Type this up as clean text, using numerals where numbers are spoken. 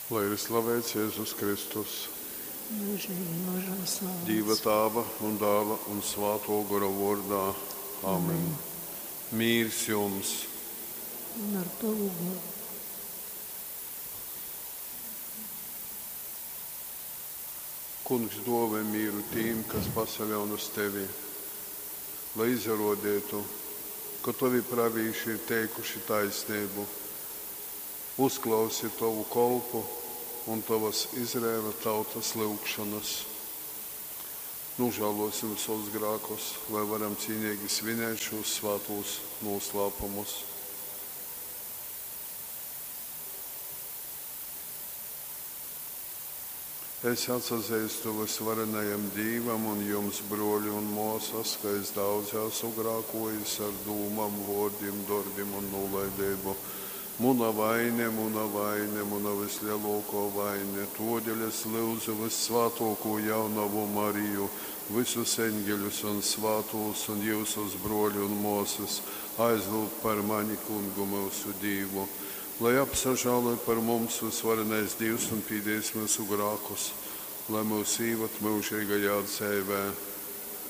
Lai ir slavēts Jēzus Kristus, mūžīgi mūžam slavēts. Dieva Tēva un Dēla un Svētā gara vārdā. Amen. Mīrs jums! Un ar tavu garu. Kungs dāvā mieru tiem, kas pasaļaunas tevi, lai izrādītu, ka tavi pravīši ir teikuši taisnību. Uzklausi tavu kalpu un tavas Izraēla tautas lūgšanas. Nožēlosim savus grēkus, lai varam cīnīgi svinēt šos svētos noslēpumus. Es atzīstu visvarenajam Dievam un jums, broļi un māsas, ka es daudz esmu grēkojis ar dūmām, vārdiem, darbiem un nolaidību. Muna vaine, muna vislielākā vaine. Todēļ es lūdzu vissvētāko jaunavu Mariju, visus eņģeļus un svētos un jūsus broļi un māsas, aizlūgt par mani Kungu mūsu Dievu, lai apsažāloj par mums visvarenais Dievs un pīdīs mūsu grēkus, lai mūs īvat mūžīgajā dzīvē.